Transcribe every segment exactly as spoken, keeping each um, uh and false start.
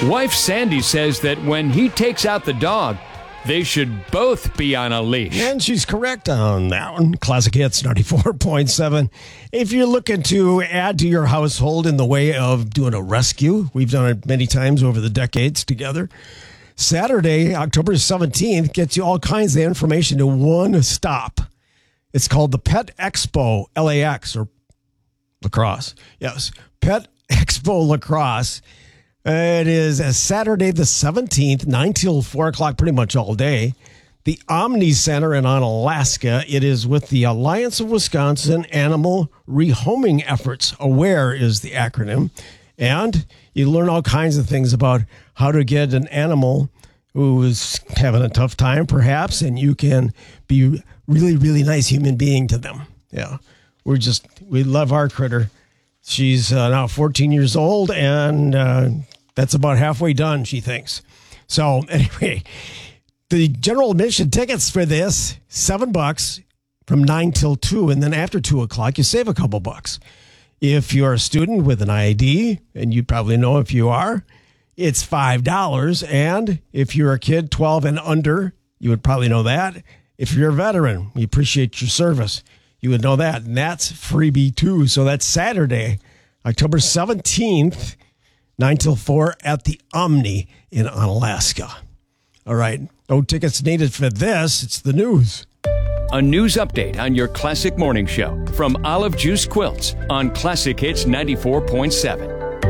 Wife Sandy says that when he takes out the dog, they should both be on a leash. And she's correct on that one. Classic Hits ninety-four point seven. If you're looking to add to your household in the way of doing a rescue, we've done it many times over the decades together. Saturday, October seventeenth, gets you all kinds of information to one stop. It's called the Pet Expo L A X, or Lacrosse. Yes, Pet Expo Lacrosse. It is a Saturday the seventeenth, nine till four o'clock, pretty much all day. The Omni Center in Onalaska. It is with the Alliance of Wisconsin Animal Rehoming Efforts. AWARE is the acronym. And you learn all kinds of things about how to get an animal who is having a tough time, perhaps, and you can be really, really nice human being to them. Yeah, we're just, we love our critter. She's uh, now fourteen years old, and uh, that's about halfway done, she thinks. So anyway, the general admission tickets for this, seven bucks from nine till two, and then after two o'clock, you save a couple bucks. If you're a student with an I D, and you probably know if you are, it's five dollars. And if you're a kid twelve and under, you would probably know that. If you're a veteran, we appreciate your service. You would know that. And that's freebie too. So that's Saturday, October seventeenth, nine till four at the Omni in Onalaska. All right. No tickets needed for this. It's the news. A news update on your Classic Morning Show from Olive Juice Quilts on Classic Hits ninety-four point seven.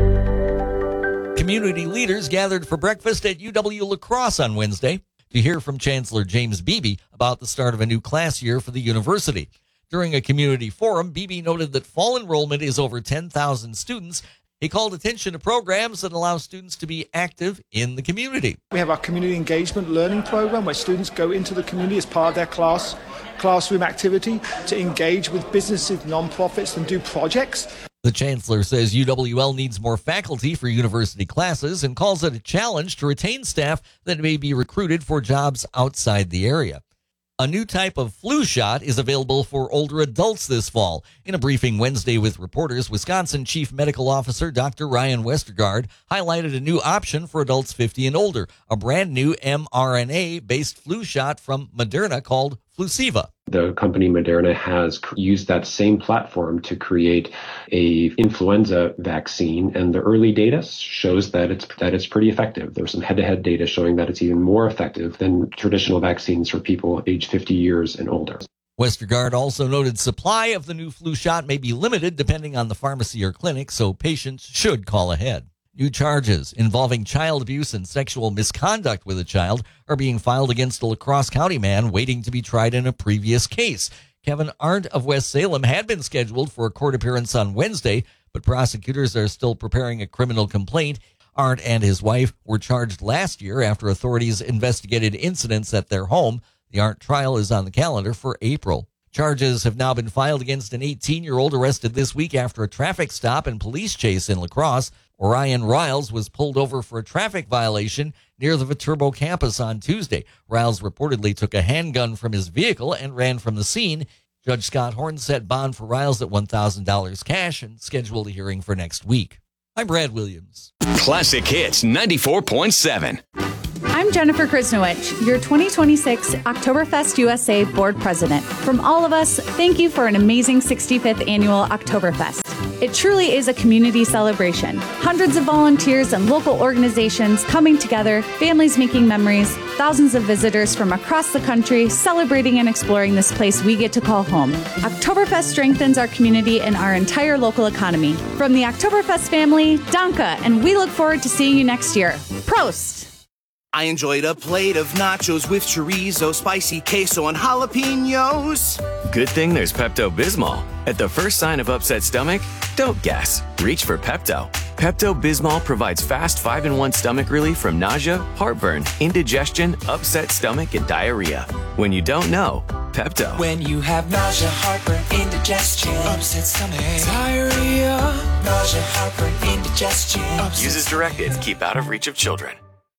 Community leaders gathered for breakfast at U W La Crosse on Wednesday to hear from Chancellor James Beebe about the start of a new class year for the university. During a community forum, Beebe noted that fall enrollment is over ten thousand students. He called attention to programs that allow students to be active in the community. We have our community engagement learning program where students go into the community as part of their class classroom activity to engage with businesses, nonprofits, and do projects. The chancellor says U W L needs more faculty for university classes and calls it a challenge to retain staff that may be recruited for jobs outside the area. A new type of flu shot is available for older adults this fall. In a briefing Wednesday with reporters, Wisconsin Chief Medical Officer Doctor Ryan Westergaard highlighted a new option for adults fifty and older, a brand new mRNA-based flu shot from Moderna called Fluceva. The company Moderna has used that same platform to create a influenza vaccine, and the early data shows that it's that it's pretty effective. There's some head-to-head data showing that it's even more effective than traditional vaccines for people aged fifty years and older. Westergaard also noted supply of the new flu shot may be limited depending on the pharmacy or clinic, so patients should call ahead. New charges involving child abuse and sexual misconduct with a child are being filed against a La Crosse County man waiting to be tried in a previous case. Kevin Arndt of West Salem had been scheduled for a court appearance on Wednesday, but prosecutors are still preparing a criminal complaint. Arndt and his wife were charged last year after authorities investigated incidents at their home. The Arndt trial is on the calendar for April. Charges have now been filed against an eighteen-year-old arrested this week after a traffic stop and police chase in La Crosse. Orion Riles was pulled over for a traffic violation near the Viterbo campus on Tuesday. Riles reportedly took a handgun from his vehicle and ran from the scene. Judge Scott Horn set bond for Riles at one thousand dollars cash and scheduled a hearing for next week. I'm Brad Williams. Classic Hits ninety-four point seven. I'm Jennifer Krisnowicz, your twenty twenty-six Oktoberfest U S A Board President. From all of us, thank you for an amazing sixty-fifth Annual Oktoberfest. It truly is a community celebration. Hundreds of volunteers and local organizations coming together, families making memories, thousands of visitors from across the country celebrating and exploring this place we get to call home. Oktoberfest strengthens our community and our entire local economy. From the Oktoberfest family, Danke, and we look forward to seeing you next year. Prost! I enjoyed a plate of nachos with chorizo, spicy queso, and jalapenos. Good thing there's Pepto-Bismol. At the first sign of upset stomach, don't guess. Reach for Pepto. Pepto-Bismol provides fast five in one stomach relief from nausea, heartburn, indigestion, upset stomach, and diarrhea. When you don't know, Pepto. When you have nausea, heartburn, indigestion, upset stomach, diarrhea, nausea, heartburn, indigestion. Use as directed. Keep out of reach of children.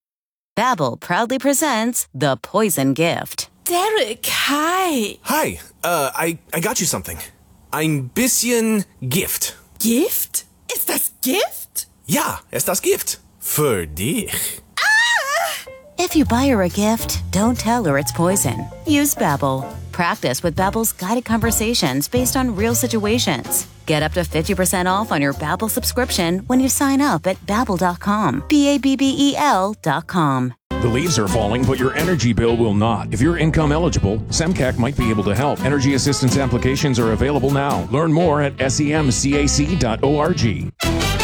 Babbel proudly presents The Poison Gift. Derek, hi. Hi, uh, I, I got you something. Ein bisschen Gift. Gift? Ist das Gift? Ja, ist das Gift. För dich. If you buy her a gift, don't tell her it's poison. Use Babbel. Practice with Babbel's guided conversations based on real situations. Get up to fifty percent off on your Babbel subscription when you sign up at babbel dot com. B A B B E L dot com. The leaves are falling, but your energy bill will not. If you're income eligible, SEMCAC might be able to help. Energy assistance applications are available now. Learn more at semcac dot org.